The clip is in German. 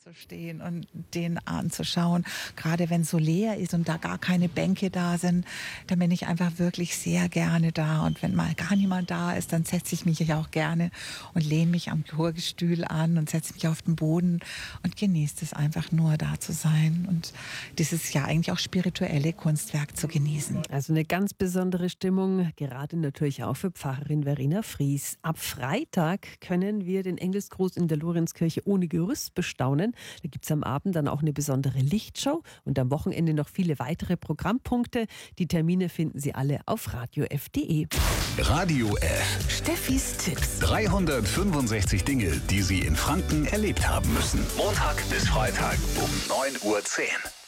zu stehen und den anzuschauen. Gerade wenn es so leer ist und da gar keine Bänke da sind, dann bin ich einfach wirklich sehr gerne da. Und wenn mal gar niemand da ist, dann setze ich mich ja auch gerne und lehne mich am Chorgestühl an und setze mich auf den Boden und genieße es einfach nur, da zu sein und dieses ja eigentlich auch spirituelle Kunstwerk zu genießen. Also eine ganz besondere Stimmung, gerade natürlich auch für Pfarrerin Verena Fries. Ab Freitag können wir den Engelsgruß in der Lorenzkirche ohne Gerüst bestaunen. Da gibt es am Abend dann auch eine besondere Lichtshow und am Wochenende noch viele weitere Programmpunkte. Die Termine finden Sie alle auf radiof.de. Radio F. Steffis Tipps. 365 Dinge, die Sie in Franken erlebt haben müssen. Montag bis Freitag um 9:10 Uhr.